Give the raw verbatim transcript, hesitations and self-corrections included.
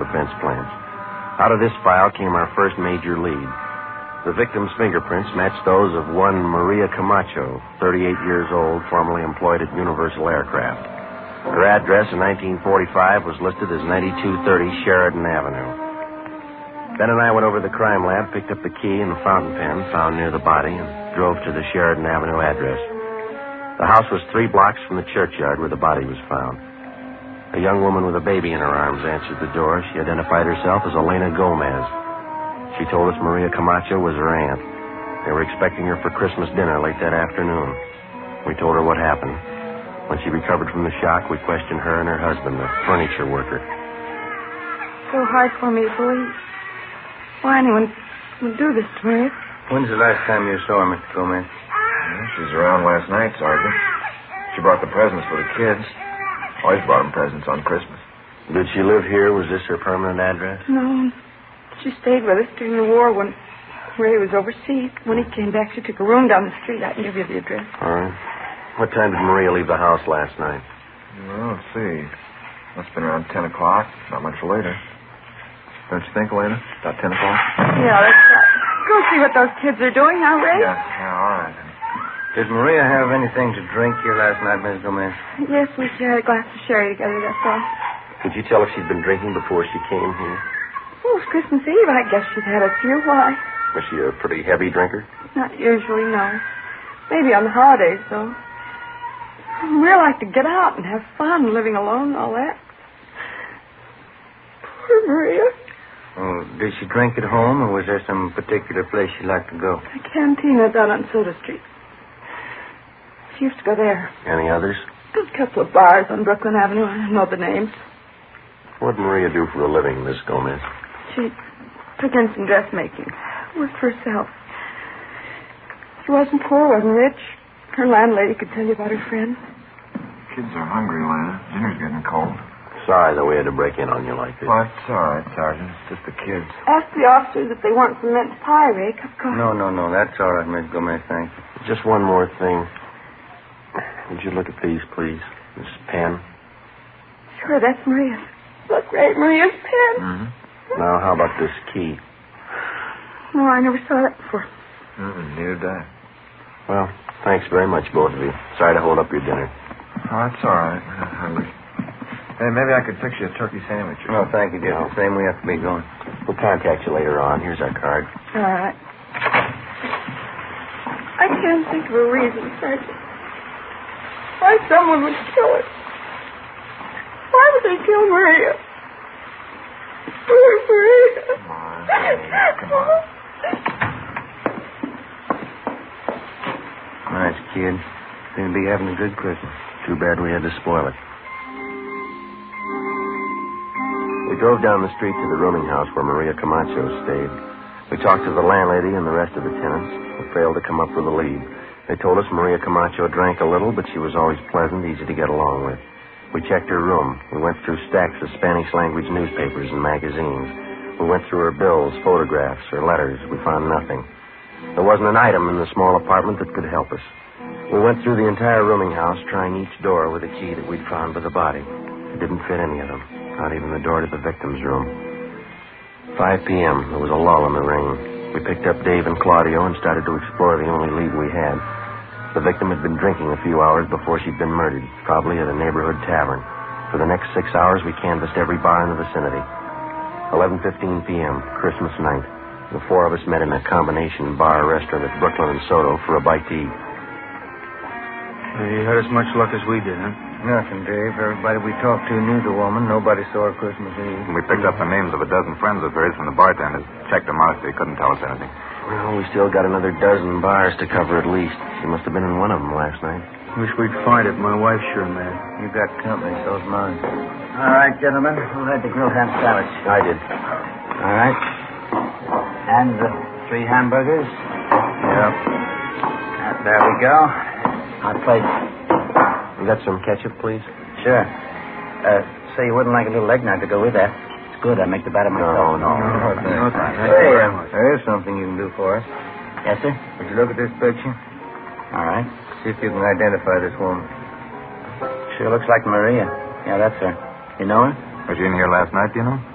defense plans. Out of this file came our first major lead. The victim's fingerprints matched those of one Maria Camacho, thirty-eight years old, formerly employed at Universal Aircraft. Her address in nineteen forty-five was listed as ninety-two thirty Sheridan Avenue. Ben and I went over to the crime lab, picked up the key and the fountain pen found near the body, and drove to the Sheridan Avenue address. The house was three blocks from the churchyard where the body was found. A young woman with a baby in her arms answered the door. She identified herself as Elena Gomez. She told us Maria Camacho was her aunt. They were expecting her for Christmas dinner late that afternoon. We told her what happened. When she recovered from the shock, we questioned her and her husband, a furniture worker. So hard for me to believe. Why anyone would do this to me? When's the last time you saw her, Mister Gomez? Well, she was around last night, Sergeant. She brought the presents for the kids. Always brought them presents on Christmas. Did she live here? Was this her permanent address? No. She stayed with us during the war when Ray was overseas. When he came back, she took a room down the street. I can give you the address. All right. What time did Maria leave the house last night? Well, let's see. Must have been around ten o'clock. Not much later. Don't you think, Elena? About ten o'clock? Yeah, that's right. Go see what those kids are doing now, Ray. Yeah, yeah, all right. Did Maria have anything to drink here last night, Miss Gomez? Yes, we shared a glass of sherry together, that's all. Could you tell if she'd been drinking before she came here? Oh, it's Christmas Eve. I guess she'd had a few. Why? Was she a pretty heavy drinker? Not usually, no. Maybe on the holidays, though. We like to get out and have fun, living alone and all that. Poor Maria. Oh, did she drink at home, or was there some particular place she liked to go? A cantina down on Soda Street. She used to go there. Any others? A couple of bars on Brooklyn Avenue. I don't know the names. What did Maria do for a living, Miss Gomez? She took in some dressmaking. Worked for herself. She wasn't poor, wasn't rich. Her landlady could tell you about her friends. Kids are hungry, Elena. Dinner's getting cold. Sorry that we had to break in on you like this. Well, it's all right, Sergeant. It's just the kids. Ask the officers if they want some mince pie, Ray. Cup of coffee. No, no, no. That's all right, Miss Gomez, thanks. Just one more thing. Would you look at these, please? This pen. Sure, that's Maria's. Look, Ray, Maria's pen. Mm-hmm. Now, how about this key? No, I never saw that before. Mm-mm, neither did I. Well, thanks very much, both of you. Sorry to hold up your dinner. Oh, it's all right. I'm not hungry. Hey, maybe I could fix you a turkey sandwich. No, thank you, dear. The same we have to be going. We'll contact you later on. Here's our card. All right. I can't think of a reason, Sergeant. Why someone would kill her. Why would they kill Maria? Poor Maria. Come on, Maria, come on. Nice kid. Seem to be having a good Christmas. Too bad we had to spoil it. We drove down the street to the rooming house where Maria Camacho stayed. We talked to the landlady and the rest of the tenants, who failed to come up with a lead. They told us Maria Camacho drank a little, but she was always pleasant, easy to get along with. We checked her room. We went through stacks of Spanish-language newspapers and magazines. We went through her bills, photographs, her letters. We found nothing. There wasn't an item in the small apartment that could help us. We went through the entire rooming house, trying each door with a key that we'd found by the body. It didn't fit any of them, not even the door to the victim's room. five p.m., there was a lull in the rain. We picked up Dave and Claudio and started to explore the only lead we had. The victim had been drinking a few hours before she'd been murdered, probably at a neighborhood tavern. For the next six hours, we canvassed every bar in the vicinity. eleven fifteen p.m., Christmas night. The four of us met in a combination bar restaurant at Brooklyn and Soto for a bite to eat. You had as much luck as we did, huh? Nothing, Dave. Everybody we talked to knew the woman. Nobody saw her Christmas Eve. We picked up the names of a dozen friends of hers from the bartenders. Checked them out. They couldn't tell us anything. Well, we still got another dozen bars to cover at least. She must have been in one of them last night. Wish we'd find it. My wife's sure mad. You got company, so's mine. All right, gentlemen. Who had the grilled ham sandwich? I did. All right. And the three hamburgers? Yep. Uh, there we go. Hot plate. You got some ketchup, please? Sure. Uh, say you wouldn't like a little eggnog to go with that. It's good. I make the batter myself. No, no. no, no, no hey, uh, there is something you can do for us. Yes, sir? Would you look at this picture? All right. See if you can identify this woman. Sure looks like Maria. Yeah, that's her. You know her? Was she in here last night, do you know?